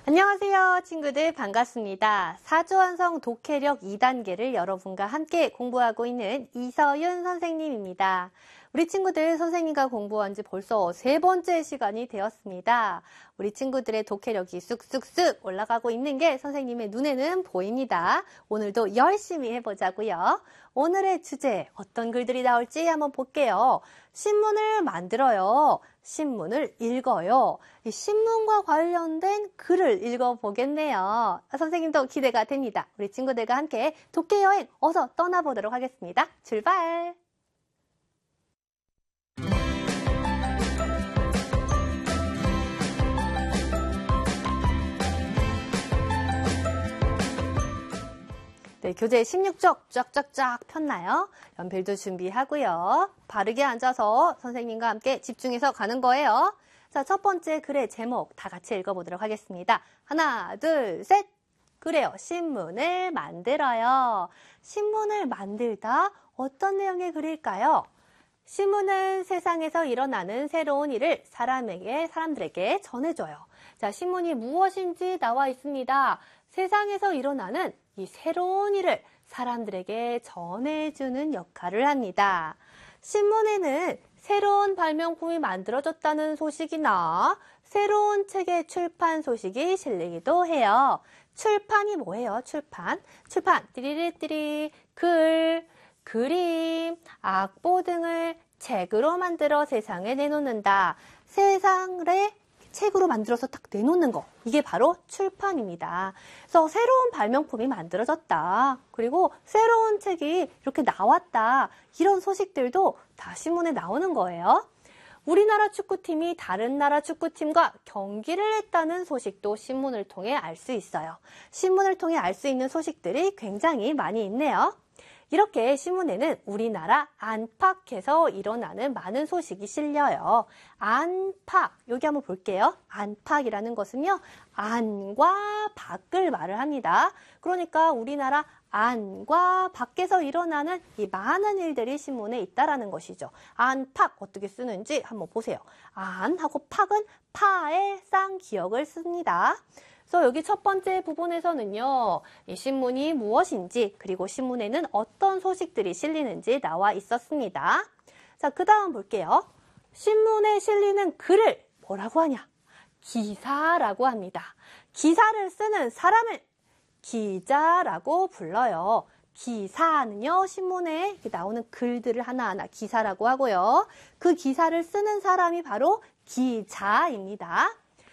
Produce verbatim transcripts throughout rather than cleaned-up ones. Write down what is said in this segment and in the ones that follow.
안녕하세요, 친구들. 반갑습니다. 사조완성 독해력 이 단계를 여러분과 함께 공부하고 있는 이서윤 선생님입니다. 우리 친구들 선생님과 공부한 지 벌써 세 번째 시간이 되었습니다. 우리 친구들의 독해력이 쑥쑥쑥 올라가고 있는 게 선생님의 눈에는 보입니다. 오늘도 열심히 해보자고요. 오늘의 주제, 어떤 글들이 나올지 한번 볼게요. 신문을 만들어요. 신문을 읽어요. 이 신문과 관련된 글을 읽어보겠네요. 선생님도 기대가 됩니다. 우리 친구들과 함께 독해여행 어서 떠나보도록 하겠습니다. 출발! 네, 교재 십육 쪽 쫙쫙쫙 폈나요? 연필도 준비하고요. 바르게 앉아서 선생님과 함께 집중해서 가는 거예요. 자, 첫 번째 글의 제목 다 같이 읽어보도록 하겠습니다. 하나, 둘, 셋! 그래요. 신문을 만들어요. 신문을 만들다 어떤 내용의 글일까요? 신문은 세상에서 일어나는 새로운 일을 사람에게, 사람들에게 전해줘요. 자, 신문이 무엇인지 나와 있습니다. 세상에서 일어나는 이 새로운 일을 사람들에게 전해주는 역할을 합니다. 신문에는 새로운 발명품이 만들어졌다는 소식이나 새로운 책의 출판 소식이 실리기도 해요. 출판이 뭐예요? 출판. 출판, 띠리리띠리, 글, 그림, 악보 등을 책으로 만들어 세상에 내놓는다. 세상에 책으로 만들어서 딱 내놓는 거. 이게 바로 출판입니다. 그래서 새로운 발명품이 만들어졌다. 그리고 새로운 책이 이렇게 나왔다. 이런 소식들도 다 신문에 나오는 거예요. 우리나라 축구팀이 다른 나라 축구팀과 경기를 했다는 소식도 신문을 통해 알 수 있어요. 신문을 통해 알 수 있는 소식들이 굉장히 많이 있네요. 이렇게 신문에는 우리나라 안팎에서 일어나는 많은 소식이 실려요. 안팎, 여기 한번 볼게요. 안팎이라는 것은요, 안과 밖을 말을 합니다. 그러니까 우리나라 안과 밖에서 일어나는 이 많은 일들이 신문에 있다라는 것이죠. 안팎 어떻게 쓰는지 한번 보세요. 안하고 팍은 파의 쌍기역을 씁니다. 그래서 여기 첫 번째 부분에서는요, 이 신문이 무엇인지, 그리고 신문에는 어떤 소식들이 실리는지 나와 있었습니다. 자, 그 다음 볼게요. 신문에 실리는 글을 뭐라고 하냐? 기사라고 합니다. 기사를 쓰는 사람을 기자라고 불러요. 기사는요, 신문에 나오는 글들을 하나하나 기사라고 하고요. 그 기사를 쓰는 사람이 바로 기자입니다.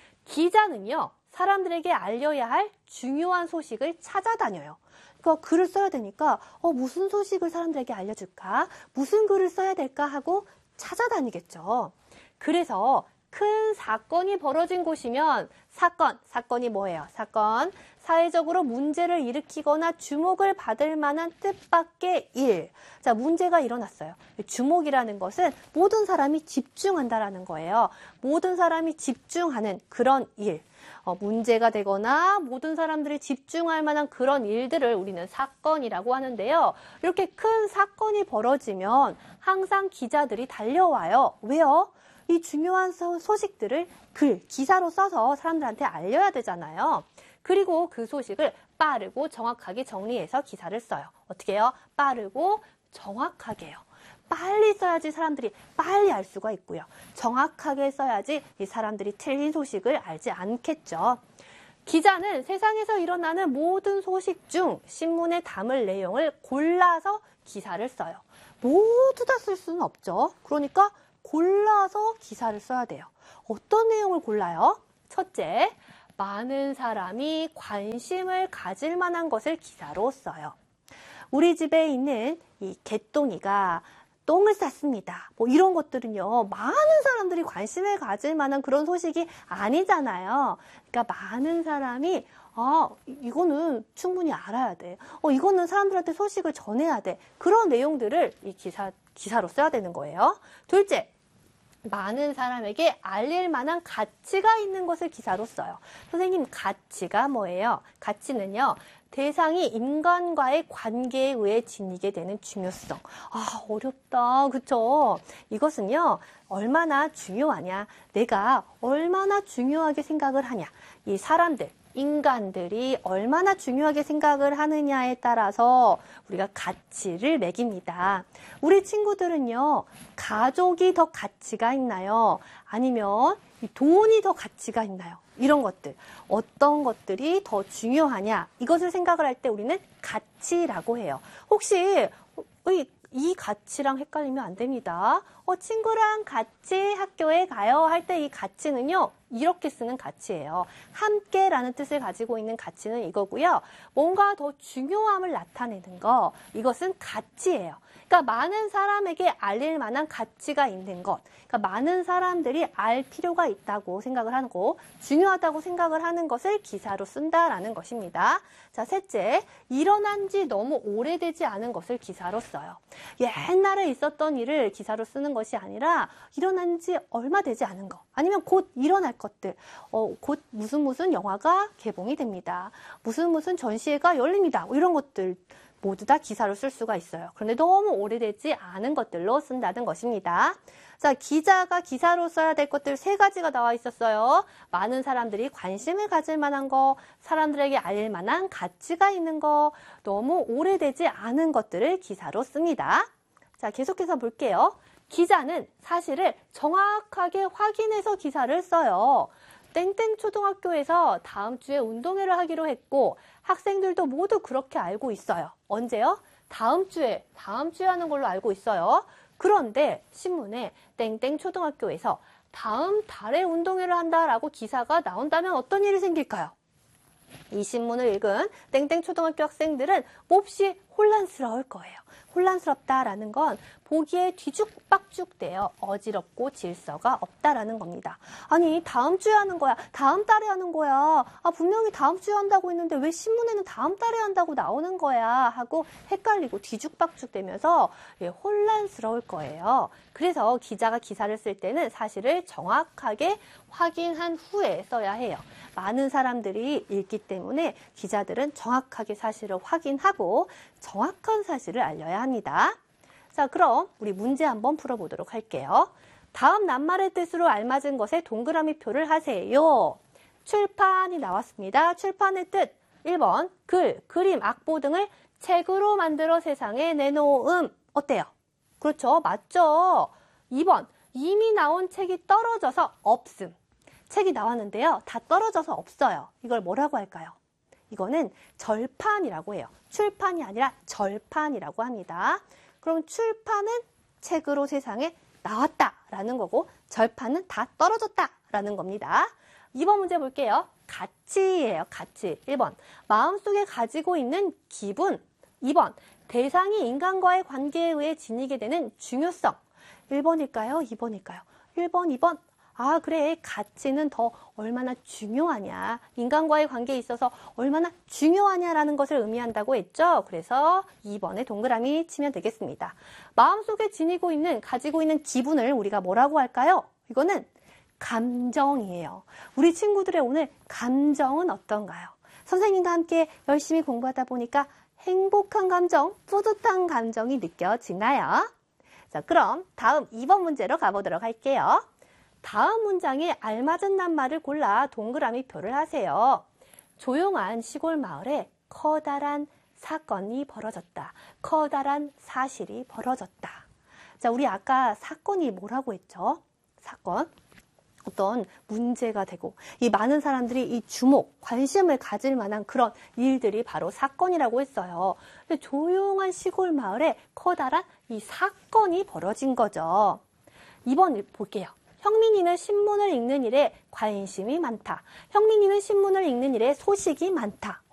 기자는요, 사람들에게 알려야 할 중요한 소식을 찾아다녀요. 그러니까 글을 써야 되니까 어, 무슨 소식을 사람들에게 알려줄까? 무슨 글을 써야 될까 하고 찾아다니겠죠. 그래서 큰 사건이 벌어진 곳이면 사건, 사건이 뭐예요? 사건, 사회적으로 문제를 일으키거나 주목을 받을 만한 뜻밖의 일. 자, 문제가 일어났어요. 주목이라는 것은 모든 사람이 집중한다라는 거예요. 모든 사람이 집중하는 그런 일. 어, 문제가 되거나 모든 사람들이 집중할 만한 그런 일들을 우리는 사건이라고 하는데요. 이렇게 큰 사건이 벌어지면 항상 기자들이 달려와요. 왜요? 이 중요한 소식들을 글, 기사로 써서 사람들한테 알려야 되잖아요. 그리고 그 소식을 빠르고 정확하게 정리해서 기사를 써요. 어떻게 해요? 빠르고 정확하게 해요. 빨리 써야지 사람들이 빨리 알 수가 있고요. 정확하게 써야지 이 사람들이 틀린 소식을 알지 않겠죠. 기자는 세상에서 일어나는 모든 소식 중 신문에 담을 내용을 골라서 기사를 써요. 모두 다 쓸 수는 없죠. 그러니까 골라서 기사를 써야 돼요. 어떤 내용을 골라요? 첫째, 많은 사람이 관심을 가질 만한 것을 기사로 써요. 우리 집에 있는 이 개똥이가 똥을 쌌습니다. 뭐 이런 것들은요, 많은 사람들이 관심을 가질 만한 그런 소식이 아니잖아요. 그러니까 많은 사람이 아, 이거는 충분히 알아야 돼. 어, 이거는 사람들한테 소식을 전해야 돼. 그런 내용들을 이 기사, 기사로 써야 되는 거예요. 둘째, 많은 사람에게 알릴 만한 가치가 있는 것을 기사로 써요. 선생님, 가치가 뭐예요? 가치는요, 대상이 인간과의 관계에 의해 지니게 되는 중요성. 아, 어렵다. 그쵸? 이것은요, 얼마나 중요하냐. 내가 얼마나 중요하게 생각을 하냐. 이 사람들, 인간들이 얼마나 중요하게 생각을 하느냐에 따라서 우리가 가치를 매깁니다. 우리 친구들은요, 가족이 더 가치가 있나요? 아니면 돈이 더 가치가 있나요? 이런 것들, 어떤 것들이 더 중요하냐? 이것을 생각을 할 때 우리는 가치라고 해요. 혹시 이, 이 가치랑 헷갈리면 안 됩니다. 어, 친구랑 같이 학교에 가요 할 때 이 가치는요, 이렇게 쓰는 가치예요. 함께라는 뜻을 가지고 있는 가치는 이거고요. 뭔가 더 중요함을 나타내는 거, 이것은 가치예요. 그러니까 많은 사람에게 알릴 만한 가치가 있는 것. 그러니까 많은 사람들이 알 필요가 있다고 생각을 하고 중요하다고 생각을 하는 것을 기사로 쓴다라는 것입니다. 자, 셋째, 일어난 지 너무 오래되지 않은 것을 기사로 써요. 옛날에 있었던 일을 기사로 쓰는 것이 아니라 일어난 지 얼마 되지 않은 것, 아니면 곧 일어날 것들, 어, 곧 무슨 무슨 영화가 개봉이 됩니다. 무슨 무슨 전시회가 열립니다. 이런 것들 모두 다 기사로 쓸 수가 있어요. 그런데 너무 오래되지 않은 것들로 쓴다는 것입니다. 자, 기자가 기사로 써야 될 것들 세 가지가 나와 있었어요. 많은 사람들이 관심을 가질 만한 거, 사람들에게 알릴 만한 가치가 있는 거, 너무 오래되지 않은 것들을 기사로 씁니다. 자, 계속해서 볼게요. 기자는 사실을 정확하게 확인해서 기사를 써요. 땡땡 초등학교에서 다음 주에 운동회를 하기로 했고 학생들도 모두 그렇게 알고 있어요. 언제요? 다음 주에, 다음 주에 하는 걸로 알고 있어요. 그런데 신문에 땡땡 초등학교에서 다음 달에 운동회를 한다라고 기사가 나온다면 어떤 일이 생길까요? 이 신문을 읽은 땡땡 초등학교 학생들은 몹시 혼란스러울 거예요. 혼란스럽다라는 건 보기에 뒤죽박죽되어 어지럽고 질서가 없다라는 겁니다. 아니, 다음 주에 하는 거야. 다음 달에 하는 거야. 아, 분명히 다음 주에 한다고 했는데 왜 신문에는 다음 달에 한다고 나오는 거야? 하고 헷갈리고 뒤죽박죽되면서 예, 혼란스러울 거예요. 그래서 기자가 기사를 쓸 때는 사실을 정확하게 확인한 후에 써야 해요. 많은 사람들이 읽기 때문에 기자들은 정확하게 사실을 확인하고 정확한 사실을 알려야 합니다. 자, 그럼 우리 문제 한번 풀어보도록 할게요. 다음 낱말의 뜻으로 알맞은 것에 동그라미 표를 하세요. 출판이 나왔습니다. 출판의 뜻 일 번 글, 그림, 악보 등을 책으로 만들어 세상에 내놓음. 어때요? 그렇죠. 맞죠? 이 번 이미 나온 책이 떨어져서 없음. 책이 나왔는데요. 다 떨어져서 없어요. 이걸 뭐라고 할까요? 이거는 절판이라고 해요. 출판이 아니라 절판이라고 합니다. 그럼 출판은 책으로 세상에 나왔다라는 거고 절판은 다 떨어졌다라는 겁니다. 이 번 문제 볼게요. 가치예요. 가치. 일 번 마음속에 가지고 있는 기분. 이 번 대상이 인간과의 관계에 의해 지니게 되는 중요성. 일 번일까요? 이 번일까요? 일 번, 이 번. 아, 그래. 가치는 더 얼마나 중요하냐. 인간과의 관계에 있어서 얼마나 중요하냐라는 것을 의미한다고 했죠. 그래서 이 번에 동그라미 치면 되겠습니다. 마음속에 지니고 있는, 가지고 있는 기분을 우리가 뭐라고 할까요? 이거는 감정이에요. 우리 친구들의 오늘 감정은 어떤가요? 선생님과 함께 열심히 공부하다 보니까 행복한 감정, 뿌듯한 감정이 느껴지나요? 자, 그럼 다음 이 번 문제로 가보도록 할게요. 다음 문장에 알맞은 낱말을 골라 동그라미 표를 하세요. 조용한 시골 마을에 커다란 사건이 벌어졌다. 커다란 사실이 벌어졌다. 자, 우리 아까 사건이 뭐라고 했죠? 사건. 어떤 문제가 되고 이 많은 사람들이 이 주목, 관심을 가질 만한 그런 일들이 바로 사건이라고 했어요. 근데 조용한 시골 마을에 커다란 이 사건이 벌어진 거죠. 이 번 볼게요. 형민이는 신문을 읽는 일에 관심이 많다. 형민이는 신문을 읽는 일에 소식이 많다.